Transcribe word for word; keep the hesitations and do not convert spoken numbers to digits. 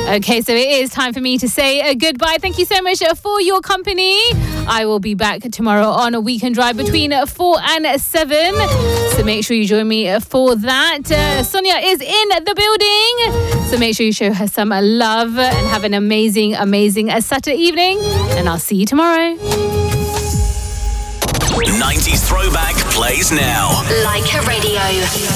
Okay, so it is time for me to say a goodbye. Thank you so much for your company. I will be back tomorrow on a weekend drive between four and seven. So make sure you join me for that. Uh, Sonia is in the building. So make sure you show her some love and have an amazing, amazing Saturday evening. And I'll see you tomorrow. nineties Throwback plays now. Like a Radio.